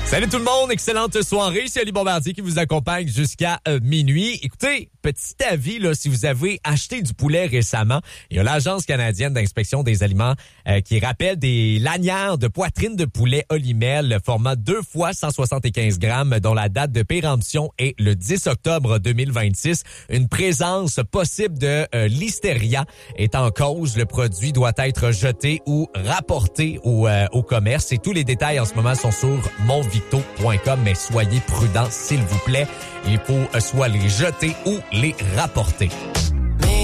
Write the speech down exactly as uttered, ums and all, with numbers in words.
Salut tout le monde, excellente soirée. C'est Ali Bombardier qui vous accompagne jusqu'à euh, minuit. Écoutez, petit avis, là, si vous avez acheté du poulet récemment, il y a l'Agence canadienne d'inspection des aliments euh, qui rappelle des lanières de poitrine de poulet Olimel, format deux fois cent soixante-quinze grammes, dont la date de péremption est le dix octobre deux mille vingt-six. Une présence possible de euh, listeria est en cause. Le produit doit être jeté ou rapporté au, euh, au commerce. Et tous les détails en ce moment sont sur mon victo point com, mais soyez prudents, s'il vous plaît. Il faut soit les jeter ou les rapporter.